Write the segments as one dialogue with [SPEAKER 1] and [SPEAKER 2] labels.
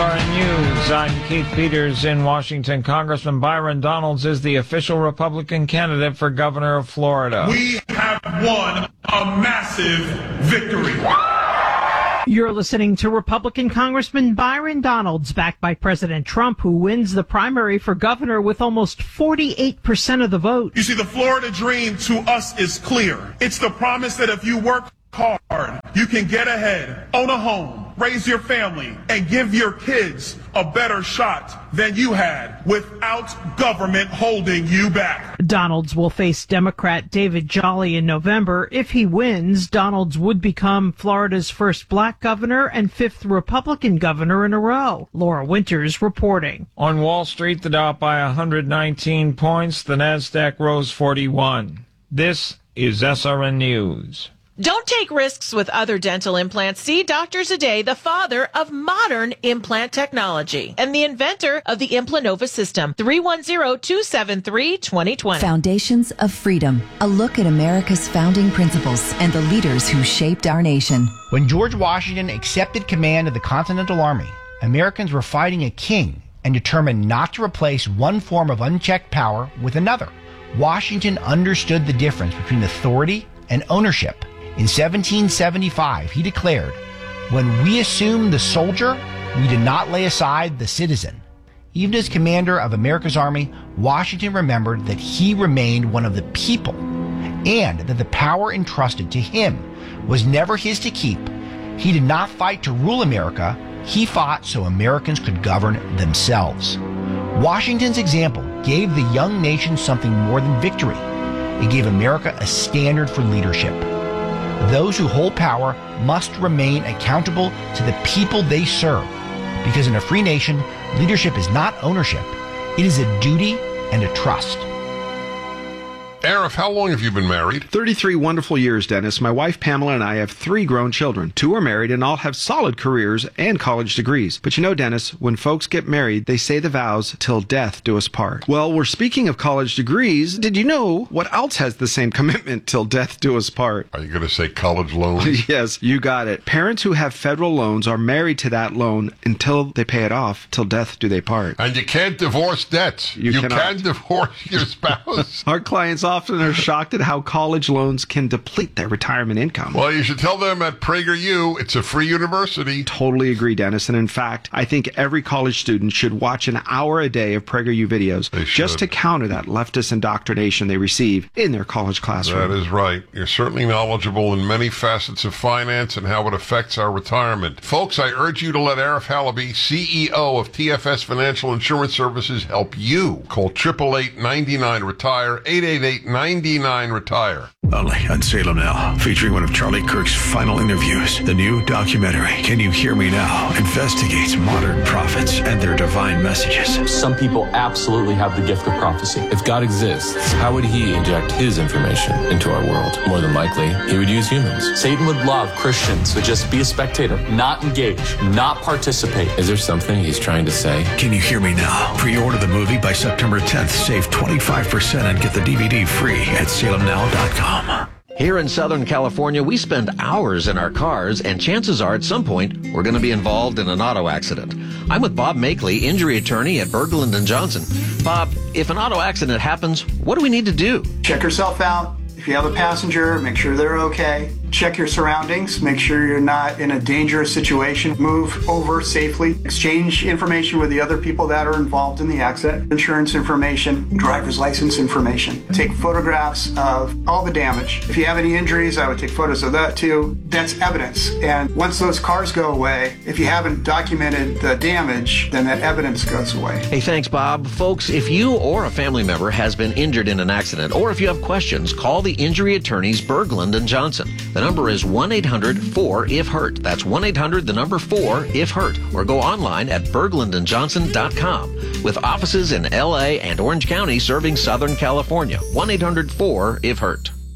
[SPEAKER 1] SRN News. I'm Keith Peters in Washington. Congressman Byron Donalds is the official Republican candidate for governor of Florida.
[SPEAKER 2] We have won a massive victory.
[SPEAKER 3] You're listening to Republican Congressman Byron Donalds, backed by President Trump, who wins the primary for governor with almost 48% of the vote.
[SPEAKER 2] You see, the Florida dream to us is clear. It's the promise that if you work hard, you can get ahead, own a home, raise your family, and give your kids a better shot than you had without government holding you back.
[SPEAKER 3] Donalds will face Democrat David Jolly in November. If he wins, Donalds would become Florida's first black governor and fifth Republican governor in a row. Laura Winters reporting.
[SPEAKER 1] On Wall Street, the Dow up by 119 points. The Nasdaq rose 41. This is SRN News.
[SPEAKER 4] Don't take risks with other dental implants. See Dr. Zade, the father of modern implant technology and the inventor of the Implanova system. 310-273-2020.
[SPEAKER 5] Foundations of Freedom. A look at America's founding principles and the leaders who shaped our nation.
[SPEAKER 6] When George Washington accepted command of the Continental Army, Americans were fighting a king and determined not to replace one form of unchecked power with another. Washington understood the difference between authority and ownership. In 1775, he declared, "When we assumed the soldier, we did not lay aside the citizen." Even as commander of America's army, Washington remembered that he remained one of the people and that the power entrusted to him was never his to keep. He did not fight to rule America. He fought so Americans could govern themselves. Washington's example gave the young nation something more than victory. It gave America a standard for leadership. Those who hold power must remain accountable to the people they serve, because in a free nation, leadership is not ownership. It is a duty and a trust.
[SPEAKER 7] Arif, how long have you been married?
[SPEAKER 8] 33 wonderful years, Dennis. My wife Pamela and I have 3 grown children. 2 are married and all have solid careers and college degrees. But you know, Dennis, when folks get married, they say the vows till death do us part. Well, we're speaking of college degrees. Did you know what else has the same commitment till death do us part?
[SPEAKER 7] Are you going to say college loans?
[SPEAKER 8] Yes, you got it. Parents who have federal loans are married to that loan until they pay it off. Till death do they part.
[SPEAKER 7] And you can't divorce debts. You can divorce your spouse.
[SPEAKER 8] Our clients often are shocked at how college loans can deplete their retirement income.
[SPEAKER 7] Well, you should tell them at PragerU it's a free university.
[SPEAKER 8] Totally agree, Dennis. And in fact, I think every college student should watch an hour a day of PragerU videos just to counter that leftist indoctrination they receive in their college classroom.
[SPEAKER 7] That is right. You're certainly knowledgeable in many facets of finance and how it affects our retirement. Folks, I urge you to let Arif Halaby, CEO of TFS Financial Insurance Services, help you. Call 888-99-RETIRE, 888-99-RETIRE.
[SPEAKER 9] Only on Salem Now, featuring one of Charlie Kirk's final interviews. The new documentary, Can You Hear Me Now?, investigates modern prophets and their divine messages.
[SPEAKER 10] Some people absolutely have the gift of prophecy.
[SPEAKER 11] If God exists, how would he inject his information into our world? More than likely, he would use humans.
[SPEAKER 10] Satan would love Christians to just be a spectator, not engage, not participate.
[SPEAKER 11] Is there something he's trying to say?
[SPEAKER 9] Can You Hear Me Now? Pre-order the movie by September 10th. Save 25% and get the DVD free at salemnow.com.
[SPEAKER 12] Here in Southern California, we spend hours in our cars, and chances are at some point we're going to be involved in an auto accident. I'm with Bob Makeley, injury attorney at Berglund & Johnson. Bob, if an auto accident happens, what do we need to do?
[SPEAKER 13] Check yourself out. If you have a passenger, make sure they're okay. Check your surroundings. Make sure you're not in a dangerous situation. Move over safely. Exchange information with the other people that are involved in the accident. Insurance information, driver's license information. Take photographs of all the damage. If you have any injuries, I would take photos of that too. That's evidence. And once those cars go away, if you haven't documented the damage, then that evidence goes away.
[SPEAKER 12] Hey, thanks, Bob. Folks, if you or a family member has been injured in an accident, or if you have questions, call the injury attorneys Berglund & Johnson. The number is 1-800-4-IF-HURT. That's 1-800-4-IF-HURT. Or go online at berglundandjohnson.com. With offices in L.A. and Orange County serving Southern California. 1-800-4-IF-HURT.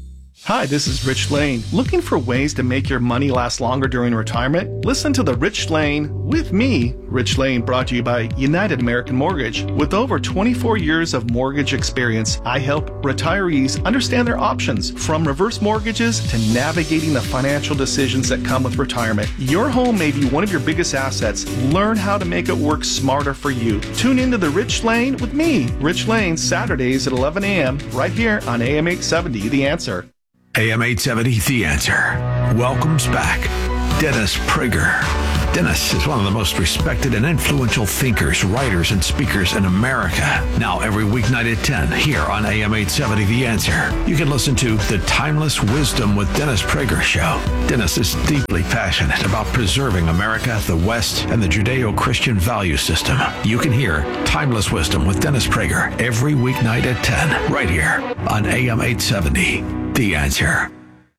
[SPEAKER 14] Hi, this is Rich Lane. Looking for ways to make your money last longer during retirement? Listen to The Rich Lane with me, Rich Lane, brought to you by United American Mortgage. With over 24 years of mortgage experience, I help retirees understand their options, from reverse mortgages to navigating the financial decisions that come with retirement. Your home may be one of your biggest assets. Learn how to make it work smarter for you. Tune into The Rich Lane with me, Rich Lane, Saturdays at 11 a.m. right here on AM 870, The Answer.
[SPEAKER 9] AM 870, The Answer, welcomes back Dennis Prager. Dennis is one of the most respected and influential thinkers, writers, and speakers in America. Now, every weeknight at 10, here on AM 870, The Answer, you can listen to The Timeless Wisdom with Dennis Prager show. Dennis is deeply passionate about preserving America, the West, and the Judeo-Christian value system. You can hear Timeless Wisdom with Dennis Prager every weeknight at 10, right here on AM 870, The Answer.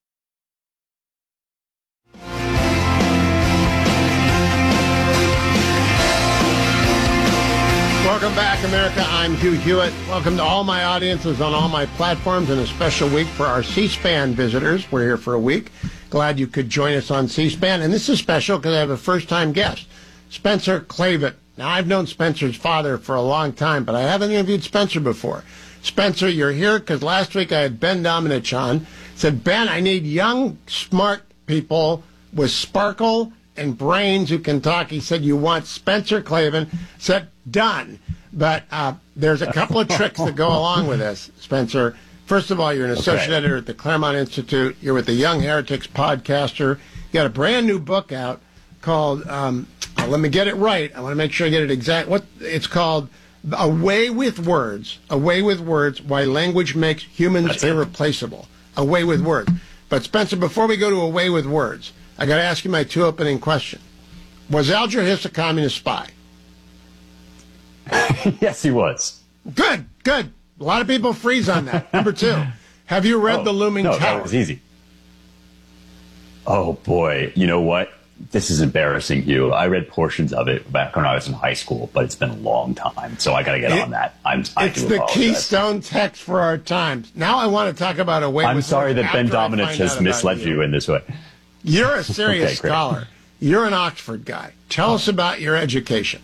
[SPEAKER 15] Welcome back, America. I'm Hugh Hewitt. Welcome to all my audiences on all my platforms, and a special week for our C-SPAN visitors. We're here for a week. Glad you could join us on C-SPAN. And this is special because I have a first-time guest, Spencer Klavan. Now, I've known Spencer's father for a long time, but I haven't interviewed Spencer before. Spencer, you're here because last week I had Ben Domenech on. Said, Ben, I need young, smart people with sparkle and brains who can talk. He said, you want Spencer Klavan. Said, done. But there's a couple of tricks that go along with this, Spencer. First of all, you're an associate editor at the Claremont Institute. You're with the Young Heretics podcaster. You got a brand new book out called, let me get it right. I want to make sure I get it exact. It's called Away with Words. Away with Words, Why Language Makes Humans Irreplaceable. Away with Words. But Spencer, before we go to Away with Words, I got to ask you my two opening questions. Was Alger Hiss a communist spy?
[SPEAKER 16] Yes, he was.
[SPEAKER 15] Good. A lot of people freeze on that. Number two, have you read The Looming Tower?
[SPEAKER 16] That was easy. Oh, boy. You know what? This is embarrassing, Hugh. I read portions of it back when I was in high school, but it's been a long time, so I got to get on that.
[SPEAKER 15] It's the keystone text for our times. Now I want to talk about Away with Words.
[SPEAKER 16] I'm sorry that Ben Domenech has misled you in this way.
[SPEAKER 15] You're a serious scholar. You're an Oxford guy. Tell us about your education.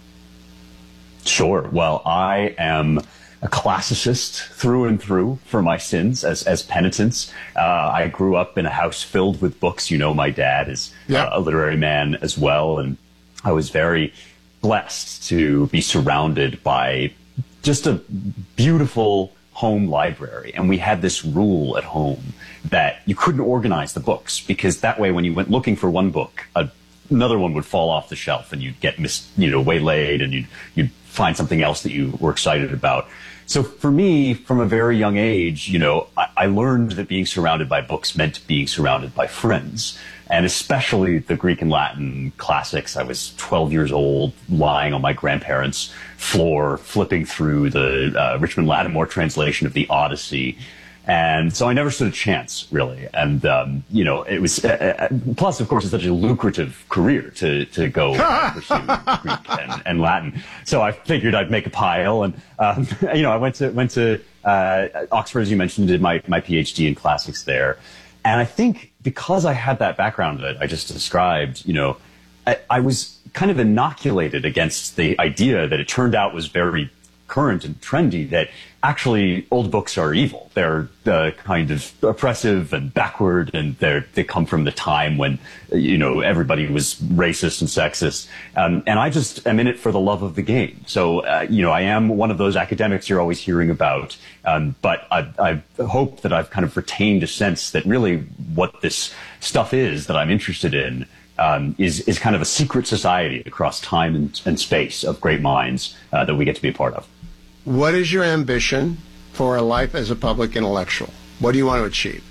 [SPEAKER 16] Sure. Well, I am a classicist through and through for my sins as penitence. I grew up in a house filled with books. You know, my dad is a literary man as well. And I was very blessed to be surrounded by just a beautiful home library. And we had this rule at home that you couldn't organize the books, because that way when you went looking for one book, another one would fall off the shelf and you'd get waylaid, and you'd find something else that you were excited about. So for me, from a very young age, I learned that being surrounded by books meant being surrounded by friends, and especially the Greek and Latin classics. I was 12 years old, lying on my grandparents' floor, flipping through the Richmond Lattimore translation of the Odyssey. And so I never stood a chance, really. And, it was, plus, of course, it's such a lucrative career to go pursue Greek and Latin. So I figured I'd make a pile. And, I went to Oxford, as you mentioned, did my PhD in classics there. And I think because I had that background that I just described, I was kind of inoculated against the idea that it turned out was very current and trendy, that actually old books are evil. They're kind of oppressive and backward, and they come from the time when, everybody was racist and sexist. And I just am in it for the love of the game. So, I am one of those academics you're always hearing about. But I hope that I've kind of retained a sense that really what this stuff is that I'm interested in is kind of a secret society across time and space of great minds that we get to be a part of.
[SPEAKER 15] What is your ambition for a life as a public intellectual? What do you want to achieve?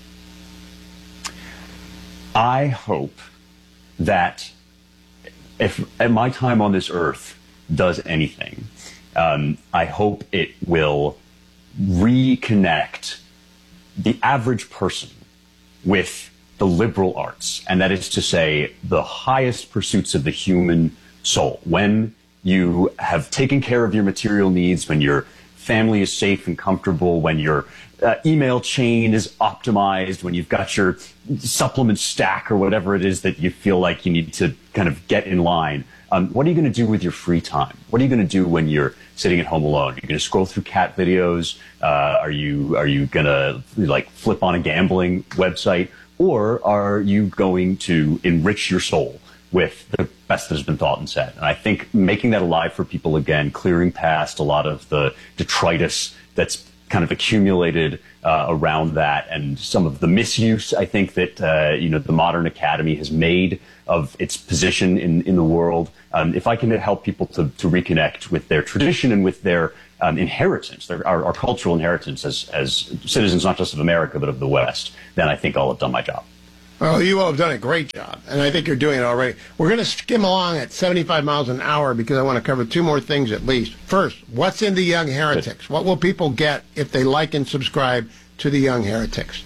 [SPEAKER 16] I hope that if my time on this earth does anything, I hope it will reconnect the average person with the liberal arts, and that is to say the highest pursuits of the human soul. When you have taken care of your material needs, when you're family is safe and comfortable, when your email chain is optimized, when you've got your supplement stack or whatever it is that you feel like you need to kind of get in line. What are you going to do with your free time? What are you going to do when you're sitting at home alone? Are you going to scroll through cat videos? Are you going to like flip on a gambling website? Or are you going to enrich your soul with the best that has been thought and said? And I think making that alive for people again, clearing past a lot of the detritus that's kind of accumulated around that, and some of the misuse, I think, that the modern academy has made of its position in the world. If I can help people to reconnect with their tradition and with their inheritance, our cultural inheritance as citizens not just of America but of the West, then I think I'll have done my job.
[SPEAKER 15] Well, you all have done a great job, and I think you're doing it already. We're going to skim along at 75 miles an hour because I want to cover two more things at least. First, what's in the Young Heretics? What will people get if they like and subscribe to the Young Heretics?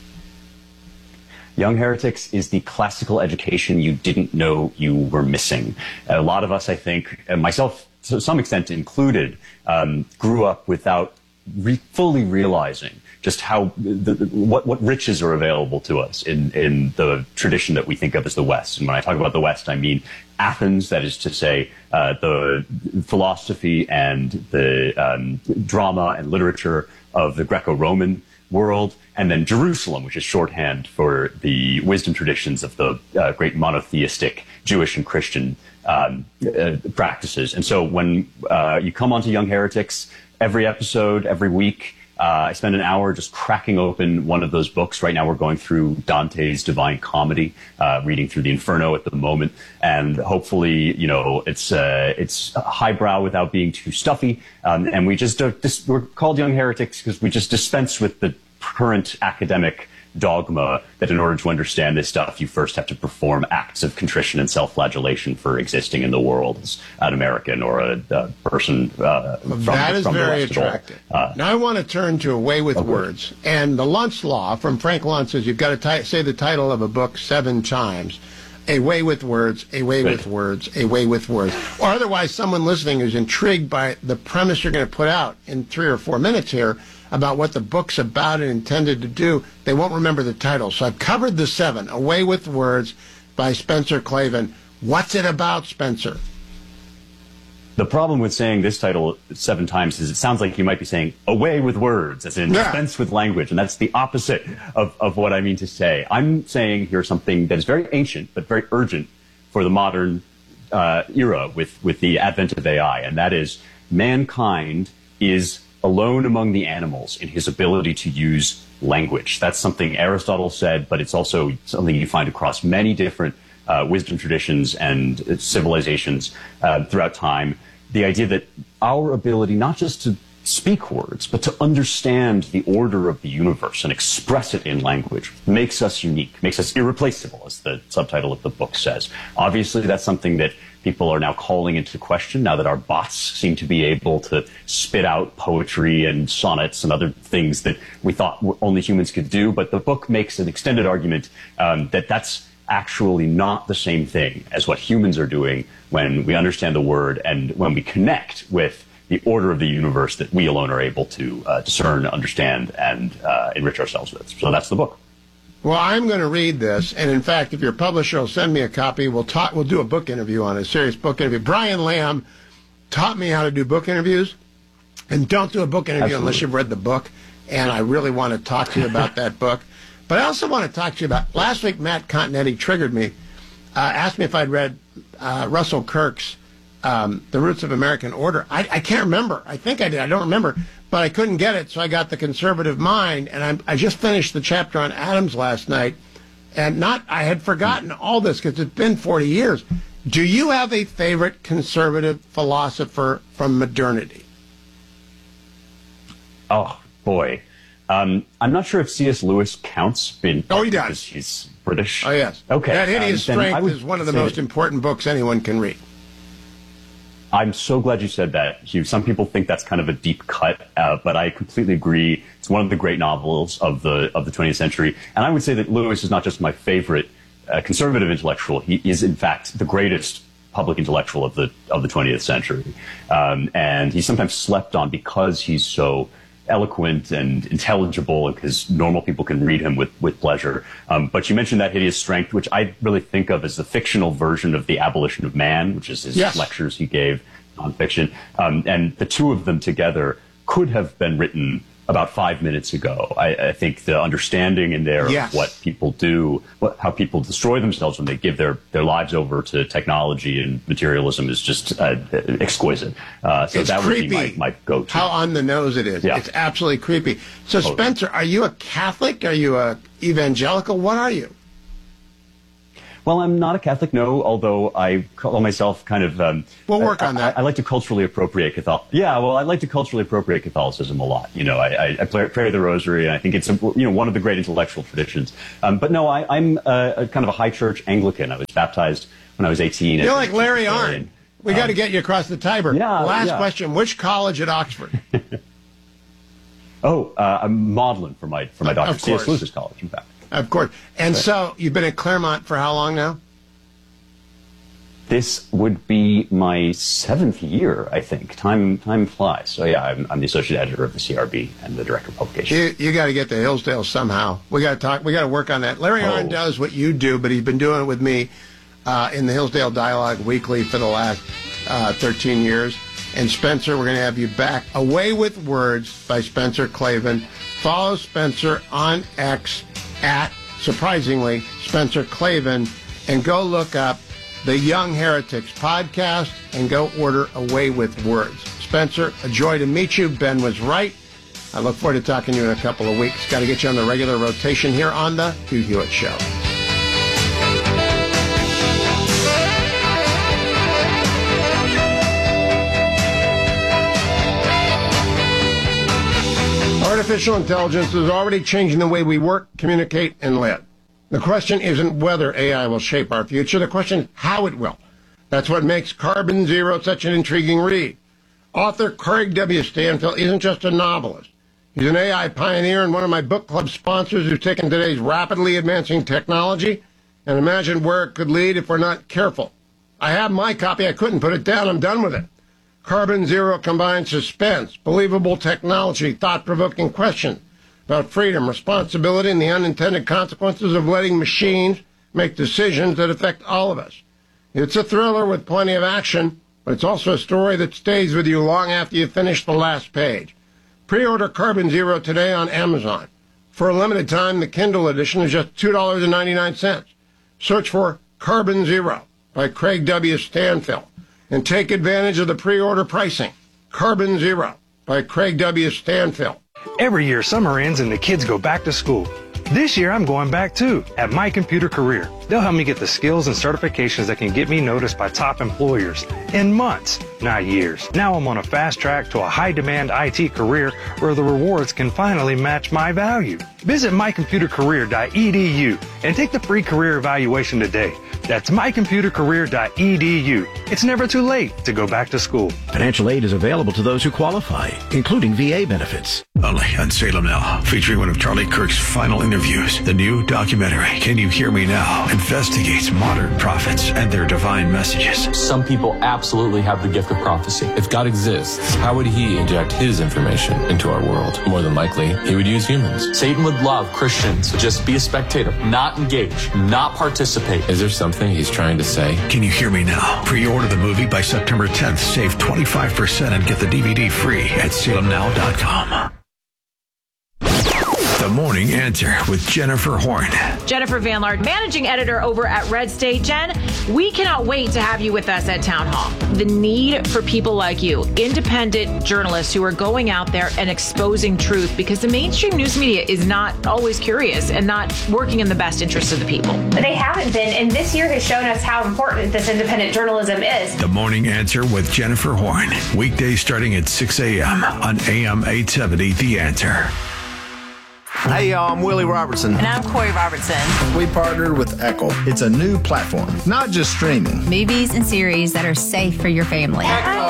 [SPEAKER 16] Young Heretics is the classical education you didn't know you were missing. A lot of us, I think, and myself to some extent included, grew up without fully realizing just how what riches are available to us in the tradition that we think of as the West. And when I talk about the West, I mean Athens, that is to say, the philosophy and the drama and literature of the Greco-Roman world, and then Jerusalem, which is shorthand for the wisdom traditions of the great monotheistic Jewish and Christian practices. And so when you come onto Young Heretics, every episode, every week, I spend an hour just cracking open one of those books. Right now we're going through Dante's Divine Comedy, reading through the Inferno at the moment. And hopefully, it's highbrow without being too stuffy. And we we're called Young Heretics because we just dispense with the current academic dogma that in order to understand this stuff, you first have to perform acts of contrition and self-flagellation for existing in the world as an American or a person
[SPEAKER 15] That is very attractive. Now I want to turn to A Way with Words. And the Luntz Law from Frank Luntz says you've got to say the title of a book 7 times. A Way with Words, A Way with Words, A Way with Words. Or otherwise someone listening who's intrigued by the premise you're going to put out in 3 or 4 minutes here about what the book's about and intended to do, they won't remember the title. So I've covered the 7. A Way with Words by Spencer Klavan. What's it about, Spencer?
[SPEAKER 16] The problem with saying this title 7 times is it sounds like you might be saying away with words, as in dispense with language, and that's the opposite of what I mean to say. I'm saying here something that is very ancient but very urgent for the modern era with the advent of AI, and that is mankind is alone among the animals in his ability to use language. That's something Aristotle said, but it's also something you find across many different wisdom traditions and civilizations throughout time. The idea that our ability not just to speak words, but to understand the order of the universe and express it in language makes us unique, makes us irreplaceable, as the subtitle of the book says. Obviously, that's something that people are now calling into question now that our bots seem to be able to spit out poetry and sonnets and other things that we thought only humans could do. But the book makes an extended argument that that's actually not the same thing as what humans are doing when we understand the word and when we connect with the order of the universe that we alone are able to discern, understand, and enrich ourselves with. So that's the book.
[SPEAKER 15] Well, I'm going to read this, and in fact, if your publisher will send me a copy, we'll do a book interview on it, a serious book interview. Brian Lamb taught me how to do book interviews, and don't do a book interview unless you've read the book, and I really want to talk to you about that book. But I also want to talk to you about, last week Matt Continetti triggered me, asked me if I'd read Russell Kirk's The Roots of American Order. I can't remember. I think I did. I don't remember. But I couldn't get it, so I got The Conservative Mind, and I just finished the chapter on Adams last night. And I had forgotten all this because it's been 40 years. Do you have a favorite conservative philosopher from modernity?
[SPEAKER 16] Oh, boy. I'm not sure if C.S. Lewis counts.
[SPEAKER 15] He does.
[SPEAKER 16] Because he's British.
[SPEAKER 15] Oh, yes.
[SPEAKER 16] Okay.
[SPEAKER 15] That Hideous Strength is one of the most important books anyone can read.
[SPEAKER 16] I'm so glad you said that, Hugh. Some people think that's kind of a deep cut, but I completely agree. It's one of the great novels of the 20th century. And I would say that Lewis is not just my favorite conservative intellectual. He is, in fact, the greatest public intellectual of the 20th century. And he's sometimes slept on because he's so eloquent and intelligible, because normal people can read him with pleasure. But you mentioned That Hideous Strength, which I really think of as the fictional version of The Abolition of Man, which is his lectures he gave, nonfiction. And the two of them together could have been written about 5 minutes ago. I think the understanding in there of what people do, how people destroy themselves when they give their lives over to technology and materialism is just exquisite. So
[SPEAKER 15] it's
[SPEAKER 16] that
[SPEAKER 15] creepy.
[SPEAKER 16] would be my go-to.
[SPEAKER 15] How on the nose it is.
[SPEAKER 16] Yeah.
[SPEAKER 15] It's absolutely creepy. So, Spencer, are you a Catholic? Are you a evangelical? What are you?
[SPEAKER 16] Well, I'm not a Catholic, no, although I call myself kind of...
[SPEAKER 15] we'll work on that.
[SPEAKER 16] I like to culturally appropriate Catholicism. Yeah, well, I like to culturally appropriate Catholicism a lot. You know, I pray the rosary, and I think it's one of the great intellectual traditions. But no, I'm a kind of a high church Anglican. I was baptized when I was 18.
[SPEAKER 15] You're like Larry Arnn. We got to get you across the Tiber. Last question. Which college at Oxford?
[SPEAKER 16] I'm Magdalen for my doctorate. C.S. Lewis's college, in fact.
[SPEAKER 15] Of course. And so you've been at Claremont for how long now?
[SPEAKER 16] This would be my 7th year, I think. Time flies. So yeah, I'm the associate editor of the CRB and the director of publication.
[SPEAKER 15] You got to get to Hillsdale somehow. We got to talk. We got to work on that. Larry Arnn does what you do, but he's been doing it with me in the Hillsdale Dialogue Weekly for the last 13 years. And Spencer, we're going to have you back. Away with Words by Spencer Klavan. Follow Spencer on X at, surprisingly, Spencer Klavan, and go look up the Young Heretics podcast and go order Away with Words. Spencer, a joy to meet you. Ben was right. I look forward to talking to you in a couple of weeks. Got to get you on the regular rotation here on the Hugh Hewitt Show. Artificial intelligence is already changing the way we work, communicate, and live. The question isn't whether AI will shape our future. The question is how it will. That's what makes Carbon Zero such an intriguing read. Author Craig W. Stanfield isn't just a novelist. He's an AI pioneer and one of my book club sponsors who's taken today's rapidly advancing technology and imagined where it could lead if we're not careful. I have my copy. I couldn't put it down. I'm done with it. Carbon Zero combines suspense, believable technology, thought-provoking questions about freedom, responsibility, and the unintended consequences of letting machines make decisions that affect all of us. It's a thriller with plenty of action, but it's also a story that stays with you long after you finish the last page. Pre-order Carbon Zero today on Amazon. For a limited time, the Kindle edition is just $2.99. Search for Carbon Zero by Craig W. Stanfield and take advantage of the pre-order pricing. Carbon Zero by Craig W. Stanfield.
[SPEAKER 17] Every year, summer ends and the kids go back to school. This year, I'm going back too, at My Computer Career. They'll help me get the skills and certifications that can get me noticed by top employers in months, not years. Now I'm on a fast track to a high-demand IT career where the rewards can finally match my value. Visit mycomputercareer.edu and take the free career evaluation today. That's mycomputercareer.edu. It's never too late to go back to school.
[SPEAKER 18] Financial aid is available to those who qualify, including VA benefits.
[SPEAKER 9] Only on Salem Now, featuring one of Charlie Kirk's final interviews. The new documentary, Can You Hear Me Now?, investigates modern prophets and their divine messages.
[SPEAKER 11] Some people absolutely have the gift of prophecy. If God exists, how would he inject his information into our world? More than likely, he would use humans. Satan would love Christians to just be a spectator, not engage, not participate. Is there something he's trying to say?
[SPEAKER 9] Can You Hear Me Now? Pre-order the movie by September 10th. Save 25% and get the DVD free at salemnow.com. The Morning Answer with Jennifer Horn.
[SPEAKER 19] Jennifer Van Laard, managing editor over at Red State. Jen, we cannot wait to have you with us at Town Hall. The need for people like you, independent journalists who are going out there and exposing truth, because the mainstream news media is not always curious and not working in the best interest of the people.
[SPEAKER 20] They haven't been, and this year has shown us how important this independent journalism is.
[SPEAKER 9] The Morning Answer with Jennifer Horn. Weekdays starting at 6 a.m. on AM 870 The Answer.
[SPEAKER 21] Hey, y'all, I'm Willie Robertson.
[SPEAKER 22] And I'm Corey Robertson.
[SPEAKER 21] We partnered with Echo. It's a new platform, not just streaming.
[SPEAKER 22] Movies and series that are safe for your family.
[SPEAKER 21] Echo.
[SPEAKER 22] I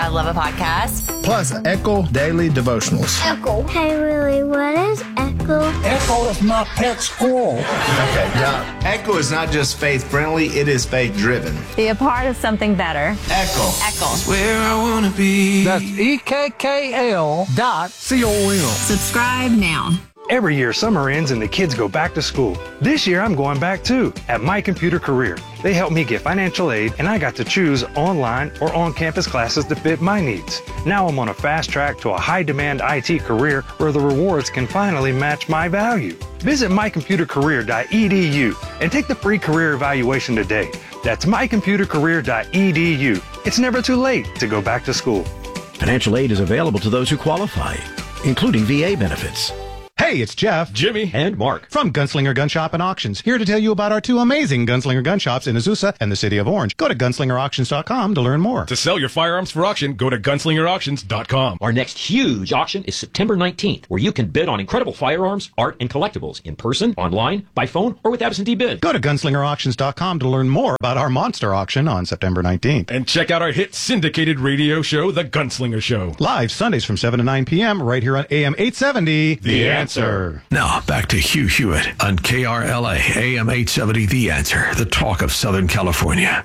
[SPEAKER 2] I love a podcast.
[SPEAKER 21] Plus, Echo Daily Devotionals.
[SPEAKER 22] Echo. Hey, Willie, what is Echo?
[SPEAKER 21] Echo is my pet squirrel. Okay, now, Echo is not just faith-friendly, it is faith-driven.
[SPEAKER 2] Be a part of something better.
[SPEAKER 21] Echo.
[SPEAKER 2] Echo.
[SPEAKER 21] Where I want to be.
[SPEAKER 23] That's EKKL.com.
[SPEAKER 2] Subscribe now.
[SPEAKER 17] Every year, summer ends and the kids go back to school. This year, I'm going back too, at My Computer Career. They helped me get financial aid, and I got to choose online or on-campus classes to fit my needs. Now I'm on a fast track to a high-demand IT career where the rewards can finally match my value. Visit mycomputercareer.edu and take the free career evaluation today. That's mycomputercareer.edu. It's never too late to go back to school.
[SPEAKER 18] Financial aid is available to those who qualify, including VA benefits.
[SPEAKER 24] Hey, it's Jeff, Jimmy, and Mark from Gunslinger Gun Shop and Auctions, here to tell you about our two amazing Gunslinger gun shops in Azusa and the city of Orange. Go to gunslingerauctions.com to learn more.
[SPEAKER 25] To sell your firearms for auction, go to gunslingerauctions.com.
[SPEAKER 26] Our next huge auction is September 19th, where you can bid on incredible firearms, art, and collectibles in person, online, by phone, or with absentee bid.
[SPEAKER 24] Go to gunslingerauctions.com to learn more about our monster auction on September 19th.
[SPEAKER 25] And check out our hit syndicated radio show, The Gunslinger Show.
[SPEAKER 24] Live Sundays from 7 to 9 p.m. right here on AM 870, The Answer.
[SPEAKER 9] Now, back to Hugh Hewitt on KRLA, AM 870, The Answer, the talk of Southern California.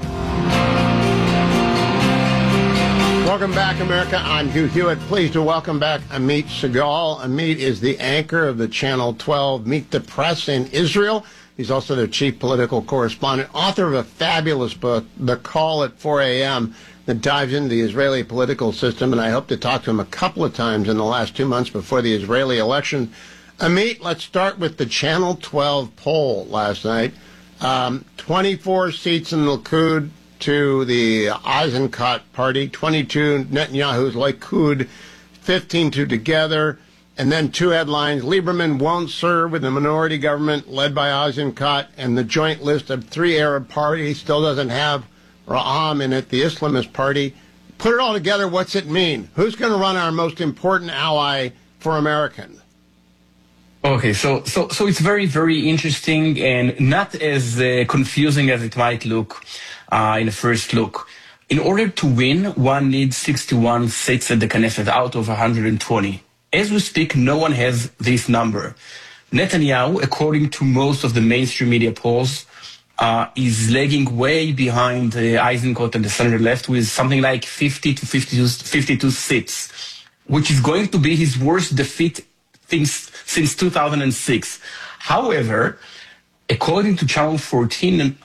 [SPEAKER 15] Welcome back, America. I'm Hugh Hewitt. Pleased to welcome back Amit Segal. Amit is the anchor of the Channel 12 Meet the Press in Israel. He's also their chief political correspondent, author of a fabulous book, The Call at 4 a.m., that dives into the Israeli political system, and I hope to talk to him a couple of times in the last 2 months before the Israeli election. Amit, let's start with the Channel 12 poll last night. 24 seats in Likud to the Eisenkot party, 22 Netanyahu's Likud, 15 to Together, and then two headlines: Lieberman won't serve with a minority government led by Eisenkot, and the joint list of three Arab parties still doesn't have Ra'am in it, the Islamist party. Put it all together, what's it mean? Who's going to run our most important ally for Americans?
[SPEAKER 27] Okay, so it's very, very interesting and not as confusing as it might look in a first look. In order to win, one needs 61 seats at the Knesset out of 120. As we speak, no one has this number. Netanyahu, according to most of the mainstream media polls, is lagging way behind Eisenkot and the center left with something like 50 to 52 seats, which is going to be his worst defeat since 2006. However, according to Channel 14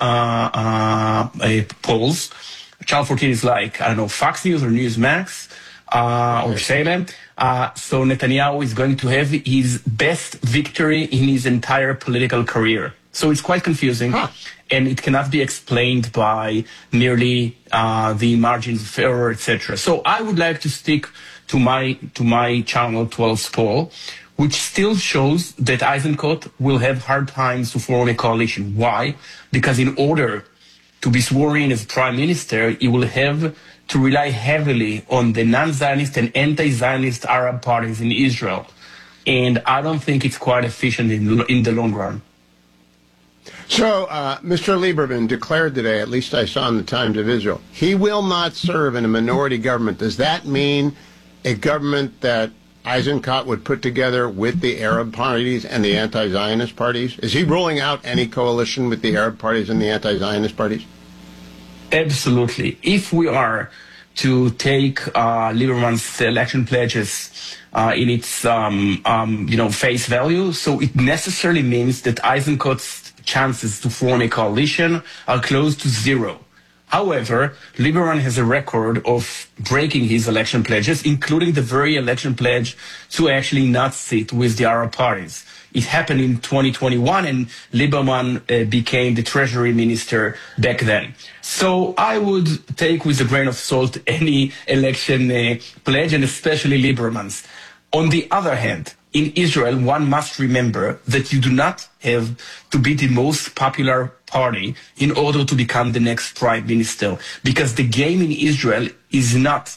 [SPEAKER 27] polls, Channel 14 is like, I don't know, Fox News or Newsmax or Salem. So Netanyahu is going to have his best victory in his entire political career. So it's quite confusing, and it cannot be explained by merely the margins of error, etc. So I would like to stick to my Channel 12 poll, which still shows that Eisenkot will have hard times to form a coalition. Why? Because in order to be sworn in as prime minister, he will have to rely heavily on the non-Zionist and anti-Zionist Arab parties in Israel. And I don't think it's quite efficient in the long run.
[SPEAKER 15] So, Mr. Lieberman declared today, at least I saw in the Times of Israel, he will not serve in a minority government. Does that mean a government that Eisenkot would put together with the Arab parties and the anti-Zionist parties? Is he ruling out any coalition with the Arab parties and the anti-Zionist parties?
[SPEAKER 27] Absolutely. If we are to take Lieberman's election pledges in its face value, so it necessarily means that Eisenkot's chances to form a coalition are close to zero. However, Lieberman has a record of breaking his election pledges, including the very election pledge to actually not sit with the Arab parties. It happened in 2021, and Lieberman became the treasury minister back then. So I would take with a grain of salt any election pledge, and especially Lieberman's. On the other hand, in Israel, one must remember that you do not have to be the most popular party in order to become the next prime minister, because the game in Israel is not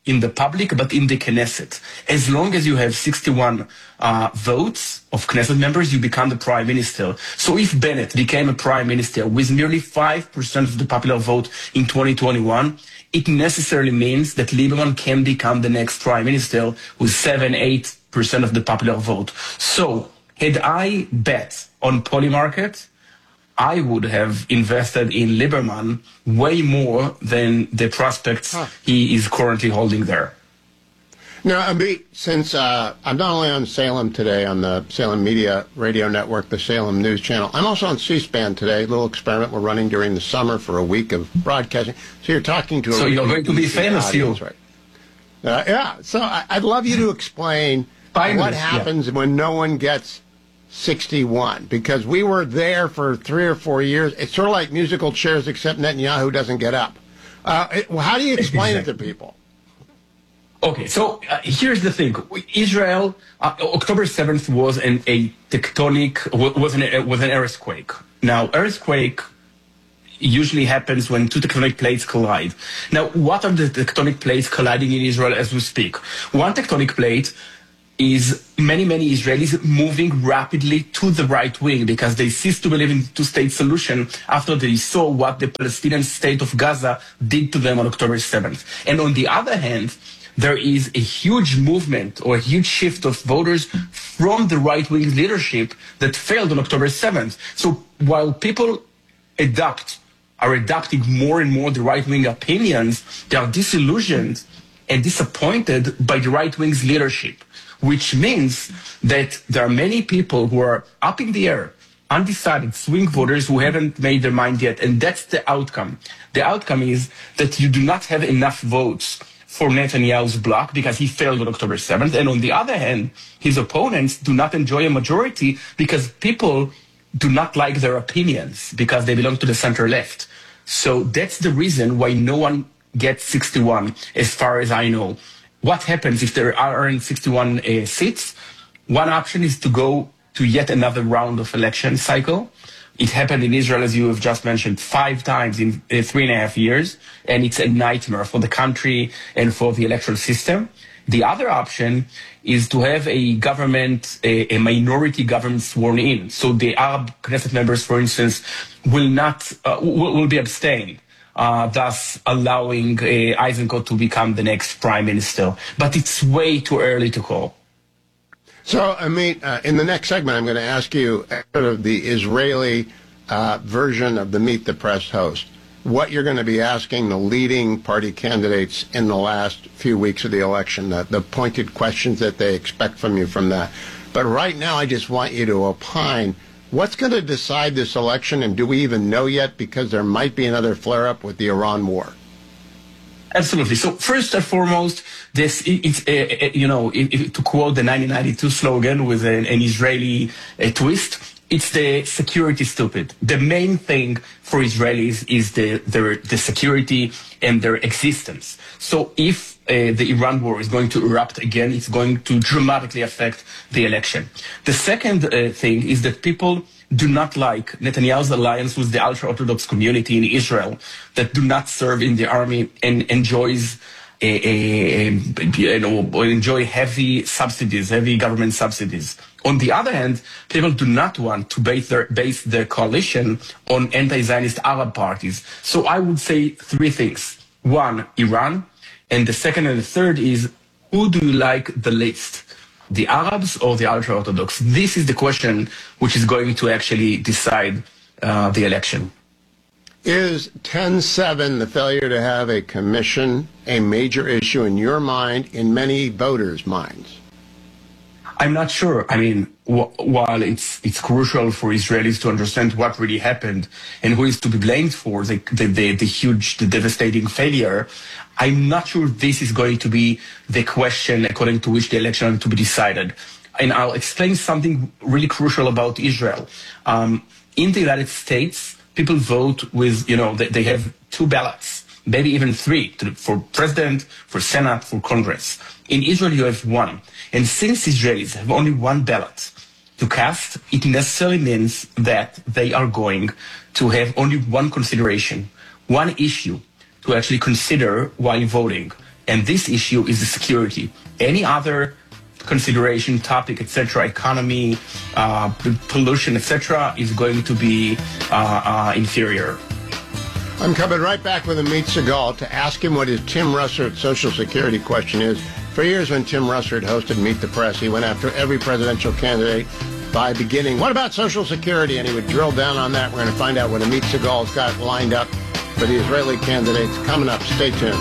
[SPEAKER 27] in the public, but in the Knesset. As long as you have 61 votes of Knesset members, you become the prime minister. So if Bennett became a prime minister with nearly 5% of the popular vote in 2021, it necessarily means that Lieberman can become the next prime minister with 7-8% of the popular vote. So had I bet on Polymarket, I would have invested in Lieberman way more than the prospects he is currently holding there.
[SPEAKER 15] Now, Amit, since I'm not only on Salem today on the Salem Media Radio Network, the Salem News Channel, I'm also on C-SPAN today, a little experiment we're running during the summer for a week of broadcasting. So you're talking to
[SPEAKER 27] So you're going to be famous,
[SPEAKER 15] audience, right? Yeah, so I'd love you to explain what happens when no one gets 61, because we were there for 3 or 4 years. It's sort of like musical chairs, except Netanyahu doesn't get up. How do you explain it to people?
[SPEAKER 27] Okay, so here's the thing. Israel, October 7th was an earthquake. Now, earthquake usually happens when two tectonic plates collide. Now, what are the tectonic plates colliding in Israel as we speak? One tectonic plate is many Israelis moving rapidly to the right wing because they ceased to believe in the two-state solution after they saw what the Palestinian state of Gaza did to them on October 7th. And on the other hand, there is a huge movement or a huge shift of voters from the right-wing leadership that failed on October 7th. So while people are adopting more and more the right-wing opinions, they are disillusioned and disappointed by the right-wing's leadership, which means that there are many people who are up in the air, undecided swing voters who haven't made their mind yet. And that's the outcome. The outcome is that you do not have enough votes for Netanyahu's bloc because he failed on October 7th. And on the other hand, his opponents do not enjoy a majority because people do not like their opinions because they belong to the center left. So that's the reason why no one gets 61, as far as I know. What happens if there aren't 61 seats? One option is to go to yet another round of election cycle. It happened in Israel, as you have just mentioned, 5 times in 3.5 years, and it's a nightmare for the country and for the electoral system. The other option is to have a government, a minority government sworn in. So the Arab Knesset members, for instance, will be abstained, thus allowing Eisenkot to become the next prime minister. But it's way too early to call.
[SPEAKER 15] So, Amit, in the next segment, I'm going to ask you sort of the Israeli version of the Meet the Press host, what you're going to be asking the leading party candidates in the last few weeks of the election, the pointed questions that they expect from you from that. But right now, I just want you to opine, what's going to decide this election, and do we even know yet, because there might be another flare-up with the Iran war?
[SPEAKER 27] Absolutely. So first and foremost, to quote the 1992 slogan with an Israeli twist, it's the security stupid. The main thing for Israelis is the security and their existence. So if the Iran war is going to erupt again, it's going to dramatically affect the election. The second thing is that people do not like Netanyahu's alliance with the ultra-Orthodox community in Israel that do not serve in the army and enjoy heavy subsidies, heavy government subsidies. On the other hand, people do not want to base their coalition on anti-Zionist Arab parties. So I would say 3 things. 1, Iran. And the second and the third is, who do you like the least? The Arabs or the ultra-Orthodox? This is the question which is going to actually decide the election.
[SPEAKER 15] Is 10-7, the failure to have a commission, a major issue in your mind, in many voters' minds?
[SPEAKER 27] I'm not sure. I mean, while it's crucial for Israelis to understand what really happened and who is to be blamed for the devastating failure, I'm not sure this is going to be the question according to which the election is to be decided. And I'll explain something really crucial about Israel. In the United States, people vote with, they have 2 ballots, maybe even 3, for president, for Senate, for Congress. In Israel, you have 1. And since Israelis have only 1 ballot to cast, it necessarily means that they are going to have only 1 consideration, 1 issue to actually consider while voting. And this issue is the security. Any other consideration, topic, etc., economy, pollution, etc., is going to be inferior.
[SPEAKER 15] I'm coming right back with Amit Segal to ask him what his Tim Russert Social Security question is. For years when Tim Russert hosted Meet the Press, he went after every presidential candidate by beginning, what about Social Security? And he would drill down on that. We're going to find out what Amit Segal's got lined up for the Israeli candidates coming up. Stay tuned.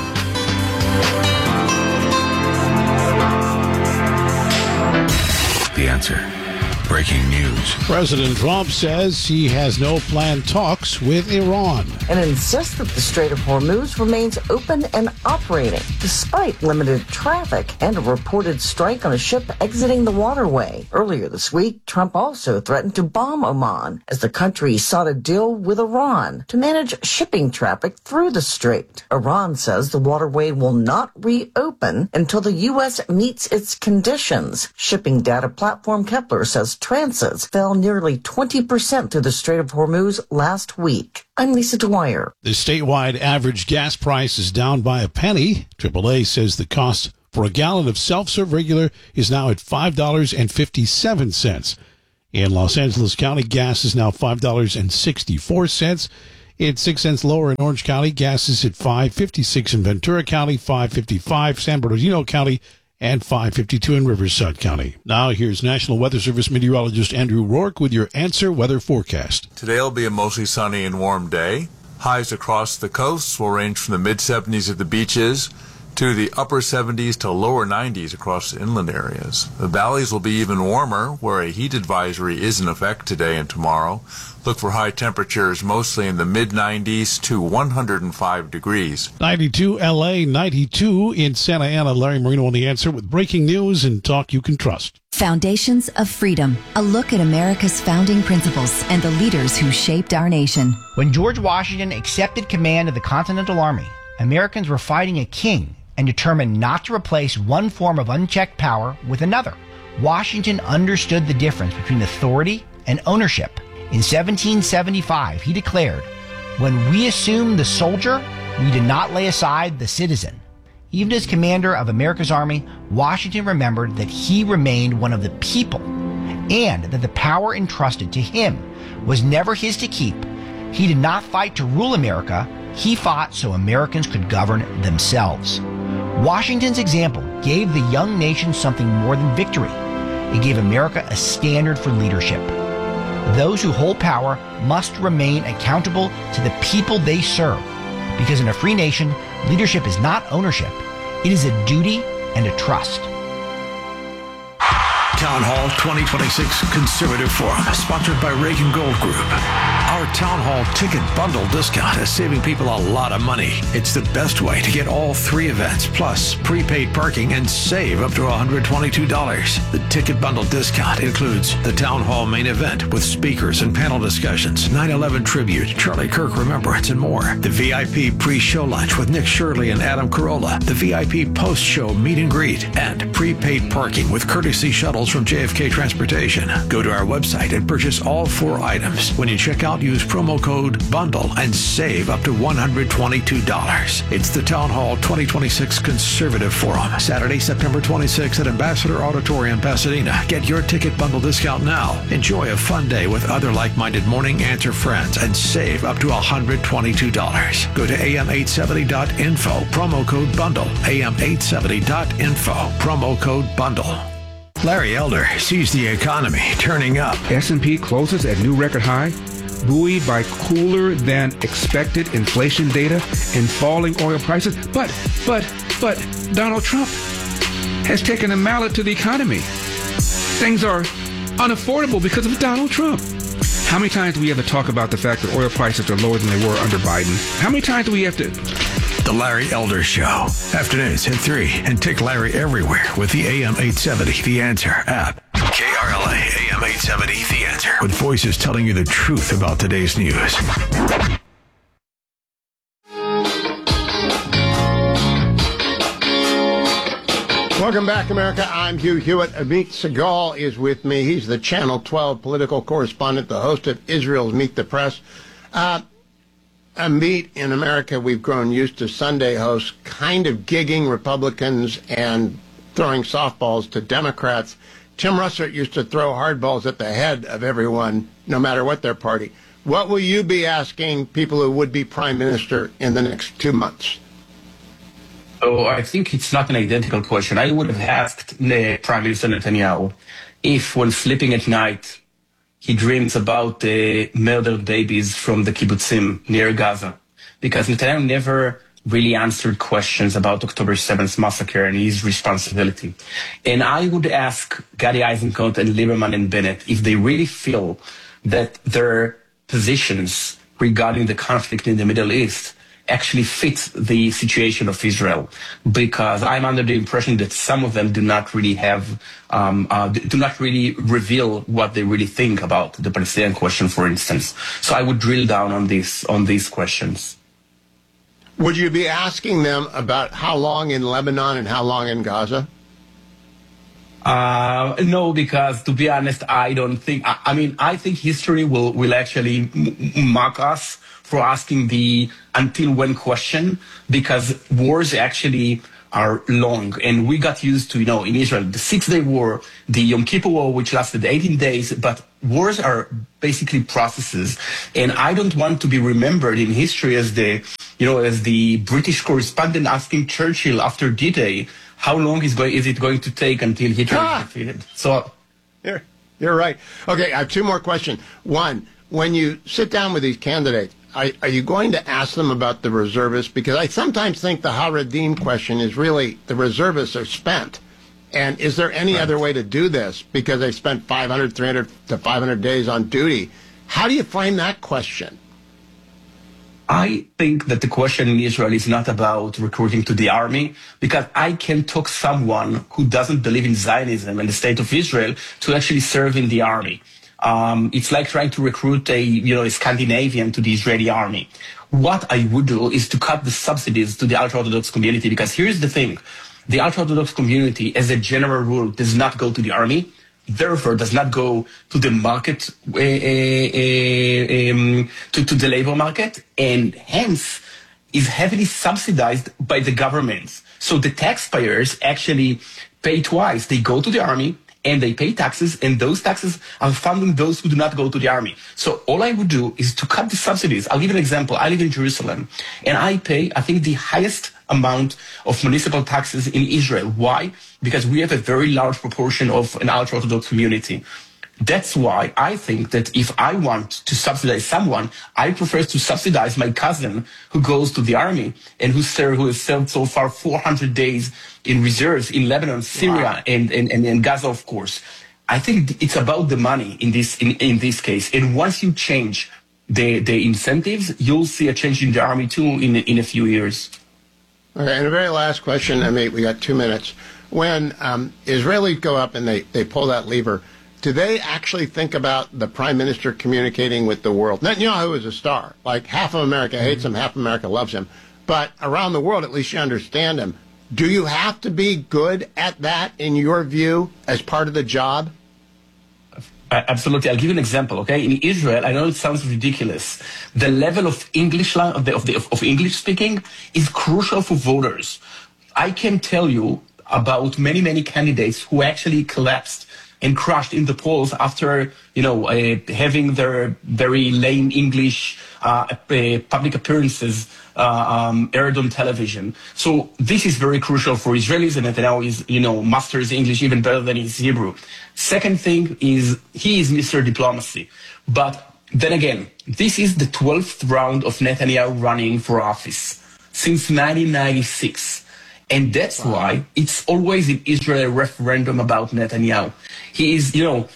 [SPEAKER 9] The Answer. Breaking news.
[SPEAKER 1] President Trump says he has no planned talks with Iran.
[SPEAKER 3] And insists that the Strait of Hormuz remains open and operating, despite limited traffic and a reported strike on a ship exiting the waterway. Earlier this week, Trump also threatened to bomb Oman as the country sought a deal with Iran to manage shipping traffic through the strait. Iran says the waterway will not reopen until the U.S. meets its conditions. Shipping data platform Kepler says transits fell nearly 20% through the Strait of Hormuz last week. I'm Lisa Dwyer.
[SPEAKER 1] The statewide average gas price is down by a penny. AAA says the cost for a gallon of self-serve regular is now at $5.57. In Los Angeles County, gas is now $5.64. It's 6 cents lower in Orange County. Gas is at $5.56 in Ventura County, $5.55 San Bernardino County, and $5.52 in Riverside County. Now here's National Weather Service meteorologist Andrew Rourke with your Answer Weather Forecast.
[SPEAKER 4] Today will be a mostly sunny and warm day. Highs across the coasts will range from the mid-70s at the beaches to the upper 70s to lower 90s across the inland areas. The valleys will be even warmer, where a heat advisory is in effect today and tomorrow. Look for high temperatures mostly in the mid-90s to 105 degrees.
[SPEAKER 1] 92 L.A., 92 in Santa Ana. Larry Marino on The Answer with breaking news and talk you can trust.
[SPEAKER 5] Foundations of Freedom, a look at America's founding principles and the leaders who shaped our nation.
[SPEAKER 6] When George Washington accepted command of the Continental Army, Americans were fighting a king and determined not to replace one form of unchecked power with another. Washington understood the difference between authority and ownership. In 1775, he declared, "When we assumed the soldier, we did not lay aside the citizen." Even as commander of America's army, Washington remembered that he remained one of the people and that the power entrusted to him was never his to keep. He did not fight to rule America. He fought so Americans could govern themselves. Washington's example gave the young nation something more than victory. It gave America a standard for leadership. Those who hold power must remain accountable to the people they serve, because in a free nation, leadership is not ownership. It is a duty and a trust.
[SPEAKER 9] Town Hall 2026 Conservative Forum, sponsored by Reagan Gold Group. Our Town Hall ticket bundle discount is saving people a lot of money. It's the best way to get all three events, plus prepaid parking, and save up to $122. The ticket bundle discount includes the Town Hall main event with speakers and panel discussions, 9/11 tribute, Charlie Kirk remembrance, and more. The VIP pre-show lunch with Nick Shirley and Adam Carolla, the VIP post-show meet and greet, and prepaid parking with courtesy shuttles from JFK Transportation. Go to our website and purchase all four items. When you check out, use promo code BUNDLE and save up to $122. It's the Town Hall 2026 Conservative Forum, Saturday, September 26th at Ambassador Auditorium, Pasadena. Get your ticket bundle discount now. Enjoy a fun day with other like-minded Morning Answer friends and save up to $122. Go to am870.info, promo code BUNDLE, am870.info, promo code BUNDLE. Larry Elder sees the economy turning up.
[SPEAKER 7] S&P closes at new record high, buoyed by cooler than expected inflation data and falling oil prices. But Donald Trump has taken a mallet to the economy. Things are unaffordable because of Donald Trump. How many times do we have to talk about the fact that oil prices are lower than they were under Biden? How many times do we have to...
[SPEAKER 9] The Larry Elder Show. Afternoons at 3. And take Larry everywhere with the AM870 The Answer app. KRLA AM870 The Answer. With voices telling you the truth about today's news.
[SPEAKER 15] Welcome back, America. I'm Hugh Hewitt. Amit Segal is with me. He's the Channel 12 political correspondent, the host of Israel's Meet the Press. Amit, in America, we've grown used to Sunday hosts kind of gigging Republicans and throwing softballs to Democrats. Tim Russert used to throw hardballs at the head of everyone, no matter what their party. What will you be asking people who would be prime minister in the next 2 months?
[SPEAKER 27] Oh, I think it's not an identical question. I would have asked Prime Minister Netanyahu if, when sleeping at night, he dreams about the murdered babies from the kibbutzim near Gaza. Because Netanyahu never really answered questions about October 7th massacre and his responsibility. And I would ask Gadi Eisenkot and Lieberman and Bennett if they really feel that their positions regarding the conflict in the Middle East actually fit the situation of Israel, because I'm under the impression that some of them do not really have, do not really reveal what they really think about the Palestinian question, for instance. So I would drill down on these questions.
[SPEAKER 15] Would you be asking them about how long in Lebanon and how long in Gaza?
[SPEAKER 27] No, because to be honest, I don't think, I think history will actually mock us for asking the until when question, because wars actually are long. And we got used to, in Israel, the 6-day war, the Yom Kippur War, which lasted 18 days, but wars are basically processes. And I don't want to be remembered in history as the British correspondent asking Churchill after D-Day, how long is it going to take until Hitler is defeated? So,
[SPEAKER 15] you're right. Okay, I have 2 more questions. One, when you sit down with these candidates, are you going to ask them about the reservists? Because I sometimes think the Haredim question is really the reservists are spent. And is there any other way to do this? Because they spent 500, 300 to 500 days on duty. How do you frame that question?
[SPEAKER 27] I think that the question in Israel is not about recruiting to the army, because I can talk someone who doesn't believe in Zionism and the state of Israel to actually serve in the army. It's like trying to recruit a Scandinavian to the Israeli army. What I would do is to cut the subsidies to the ultra-Orthodox community, because here's the thing. The ultra-Orthodox community, as a general rule, does not go to the army, therefore does not go to the market, to the labor market, and hence is heavily subsidized by the government. So the taxpayers actually pay twice. They go to the army, and they pay taxes, and those taxes are funding those who do not go to the army. So all I would do is to cut the subsidies. I'll give you an example. I live in Jerusalem, and I pay, I think, the highest amount of municipal taxes in Israel. Why? Because we have a very large proportion of an ultra-Orthodox community. That's why I think that if I want to subsidize someone, I prefer to subsidize my cousin who goes to the army and who has served so far 400 days in reserves in Lebanon, Syria, and Gaza, of course. I think it's about the money in this case. And once you change the incentives, you'll see a change in the army too in a few years.
[SPEAKER 15] Okay, and a very last question. I mean, we got 2 minutes. When Israelis go up and they pull that lever, do they actually think about the prime minister communicating with the world? Netanyahu is a star. Like, half of America hates him, half of America loves him. But around the world, at least you understand him. Do you have to be good at that, in your view, as part of the job?
[SPEAKER 27] Absolutely. I'll give you an example, okay? In Israel, I know it sounds ridiculous. The level of English of English speaking is crucial for voters. I can tell you about many, many candidates who actually collapsed and crashed in the polls after, having their very lame English public appearances aired on television. So this is very crucial for Israelis, and Netanyahu is, masters English even better than his Hebrew. Second thing is he is Mr. Diplomacy. But then again, this is the 12th round of Netanyahu running for office since 1996. And that's why it's always in Israel a referendum about Netanyahu. He is, the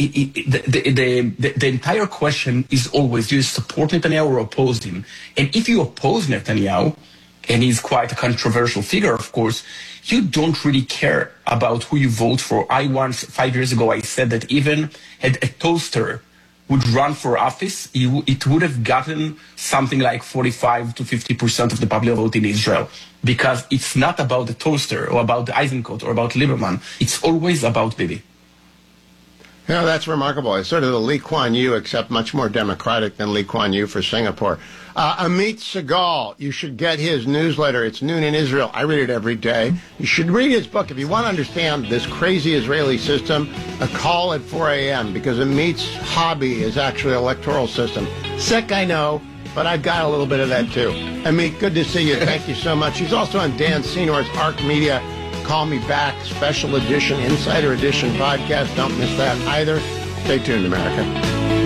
[SPEAKER 27] entire question is always, do you support Netanyahu or oppose him? And if you oppose Netanyahu, and he's quite a controversial figure, of course, you don't really care about who you vote for. 5 years ago, I said that even had a toaster would run for office, it would have gotten something like 45 to 50% of the popular vote in Israel. Because it's not about the toaster or about the Eisenkot or about Lieberman. It's always about Bibi.
[SPEAKER 15] You know, that's remarkable. It's sort of the Lee Kuan Yew, except much more democratic than Lee Kuan Yew for Singapore. Amit Segal, you should get his newsletter. It's Noon in Israel. I read it every day. You should read his book. If you want to understand this crazy Israeli system, a call at 4 a.m., because Amit's hobby is actually electoral system. Sick, I know, but I've got a little bit of that too. Amit, good to see you. Thank you so much. He's also on Dan Senor's ARC Media Call Me Back Special Edition, Insider Edition podcast. Don't miss that either. Stay tuned, America.